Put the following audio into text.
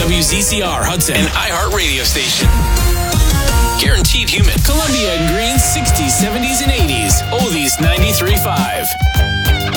WZCR Hudson, an iHeart radio station. Guaranteed human. Columbia and Green 60s, 70s, and 80s. Oldies 93.5.